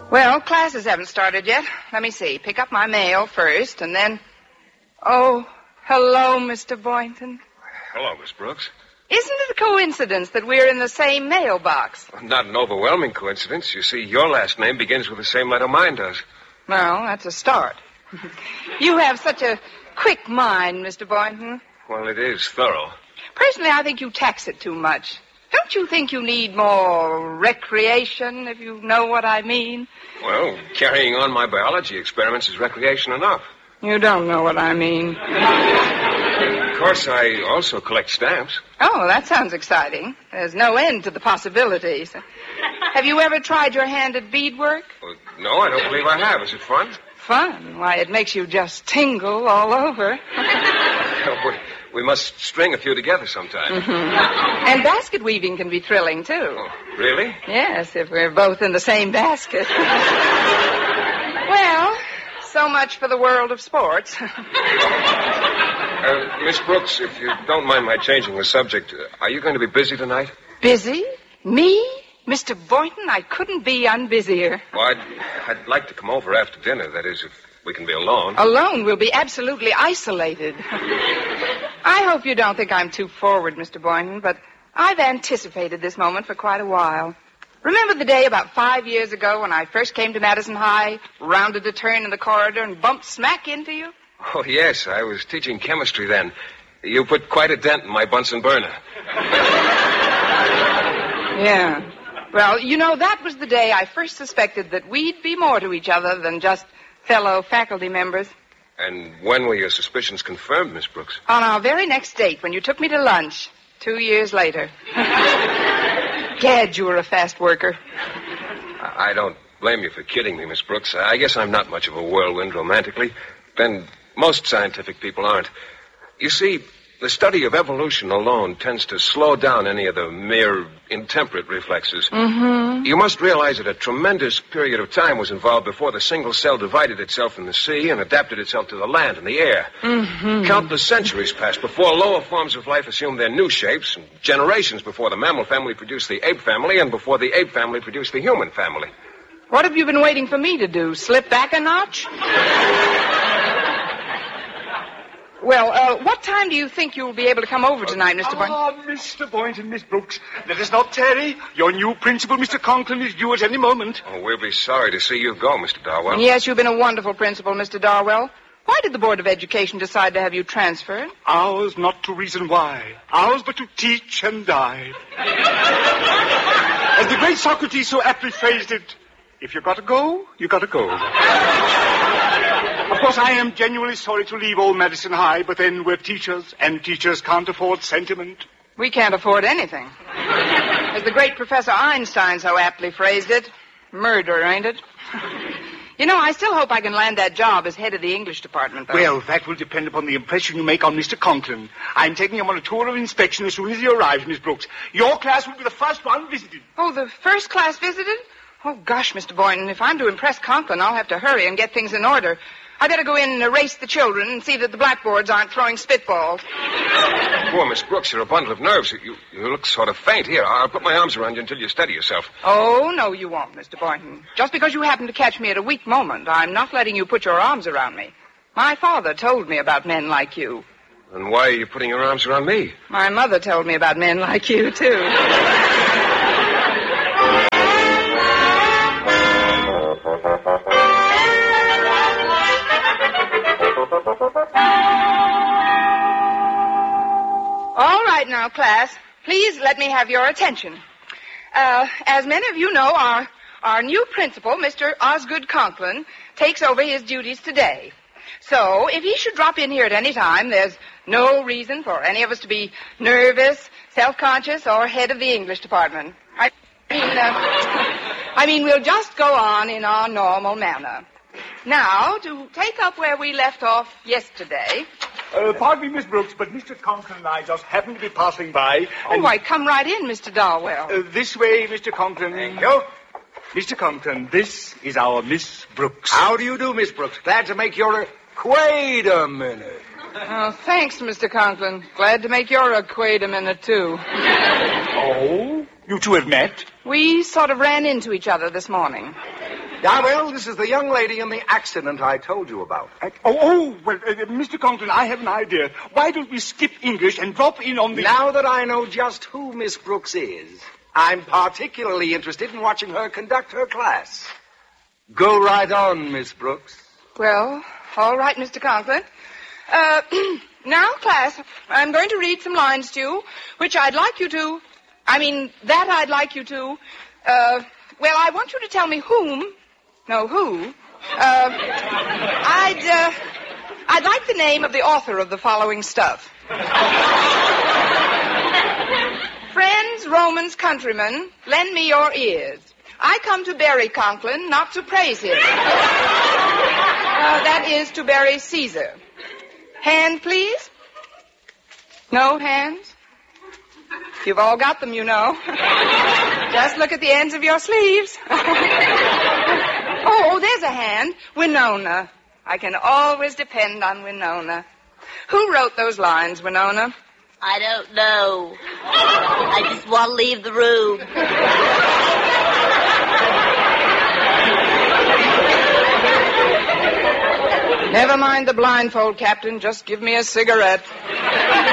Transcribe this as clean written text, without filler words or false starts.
Well, classes haven't started yet. Let me see. Pick up my mail first, and then... Oh, hello, Mr. Boynton. Hello, Miss Brooks. Isn't it a coincidence that we're in the same mailbox? Not an overwhelming coincidence. You see, your last name begins with the same letter mine does. Well, that's a start. You have such a quick mind, Mr. Boynton. Well, it is thorough. Personally, I think you tax it too much. Don't you think you need more recreation, if you know what I mean? Well, carrying on my biology experiments is recreation enough. You don't know what I mean. Of course, I also collect stamps. Oh, that sounds exciting. There's no end to the possibilities. Have you ever tried your hand at beadwork? Well, no, I don't believe I have. Is it fun? Fun? Why, it makes you just tingle all over. We must string a few together sometime. Mm-hmm. And basket weaving can be thrilling, too. Oh, really? Yes, if we're both in the same basket. Well, so much for the world of sports. Miss Brooks, if you don't mind my changing the subject, are you going to be busy tonight? Busy? Me? Mr. Boynton, I couldn't be unbusier. Well, I'd like to come over after dinner. That is, if we can be alone. Alone? We'll be absolutely isolated. I hope you don't think I'm too forward, Mr. Boynton, but I've anticipated this moment for quite a while. Remember the day about 5 years ago when I first came to Madison High, rounded a turn in the corridor, and bumped smack into you? Oh, yes. I was teaching chemistry then. You put quite a dent in my Bunsen burner. Yeah. Well, you know, that was the day I first suspected that we'd be more to each other than just fellow faculty members. And when were your suspicions confirmed, Miss Brooks? On our very next date, when you took me to lunch, 2 years later. Gad, you were a fast worker. I don't blame you for kidding me, Miss Brooks. I guess I'm not much of a whirlwind romantically. Then most scientific people aren't. You see, the study of evolution alone tends to slow down any of the mere intemperate reflexes. Mm-hmm. You must realize that a tremendous period of time was involved before the single cell divided itself in the sea and adapted itself to the land and the air. Mm-hmm. Countless centuries passed before lower forms of life assumed their new shapes, and generations before the mammal family produced the ape family, and before the ape family produced the human family. What have you been waiting for me to do? Slip back a notch? Well, what time do you think you'll be able to come over tonight, Mr. Boynton? Ah, Mr. Boynton, Miss Brooks, let us not tarry. Your new principal, Mr. Conklin, is due at any moment. Oh, we'll be sorry to see you go, Mr. Darwell. Yes, you've been a wonderful principal, Mr. Darwell. Why did the Board of Education decide to have you transferred? Ours not to reason why. Ours but to teach and die. As the great Socrates so aptly phrased it, if you gotta go, you gotta go. Of course, I am genuinely sorry to leave old Madison High, but then we're teachers, and teachers can't afford sentiment. We can't afford anything. As the great Professor Einstein so aptly phrased it, murder, ain't it? You know, I still hope I can land that job as head of the English department, though. Well, that will depend upon the impression you make on Mr. Conklin. I'm taking him on a tour of inspection as soon as he arrives, Miss Brooks. Your class will be the first one visited. Oh, the first class visited? Oh, gosh, Mr. Boynton, if I'm to impress Conklin, I'll have to hurry and get things in order. I better go in and erase the children and see that the blackboards aren't throwing spitballs. Poor Miss Brooks, you're a bundle of nerves. You look sort of faint. Here, I'll put my arms around you until you steady yourself. Oh, no, you won't, Mr. Boynton. Just because you happen to catch me at a weak moment, I'm not letting you put your arms around me. My father told me about men like you. Then why are you putting your arms around me? My mother told me about men like you, too. All right now, class, please let me have your attention. As many of you know, our new principal, Mr. Osgood Conklin, takes over his duties today. So, if he should drop in here at any time, there's no reason for any of us to be nervous, self-conscious, or head of the English department. I mean, we'll just go on in our normal manner. Now, to take up where we left off yesterday... Pardon me, Miss Brooks, but Mr. Conklin and I just happened to be passing by. Oh, why, come right in, Mr. Darwell. This way, Mr. Conklin. Thank you. Mr. Conklin, this is our Miss Brooks. How do you do, Miss Brooks? Glad to make your... Wait a minute. Oh, thanks, Mr. Conklin. Glad to make your acquaintance, too. Oh? You two have met? We sort of ran into each other this morning. Yeah, well, this is the young lady in the accident I told you about. Mr. Conklin, I have an idea. Why don't we skip English and drop in on the... Now that I know just who Miss Brooks is, I'm particularly interested in watching her conduct her class. Go right on, Miss Brooks. Well, all right, Mr. Conklin. Now, class, I'm going to read some lines to you, which I'd like you to... I want you to tell me who. I'd like the name of the author of the following stuff. Friends, Romans, countrymen, lend me your ears. I come to bury Conklin, not to praise him. That is to bury Caesar. Hand, please. No hands? You've all got them, you know. Just look at the ends of your sleeves. Oh, there's a hand. Winona. I can always depend on Winona. Who wrote those lines, Winona? I don't know. I just want to leave the room. Never mind the blindfold, Captain. Just give me a cigarette.